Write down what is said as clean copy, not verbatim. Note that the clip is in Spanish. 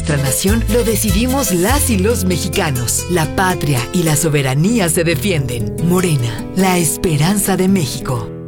nuestra nación lo decidimos las y los mexicanos. La patria y la soberanía se defienden. Morena, la esperanza de México.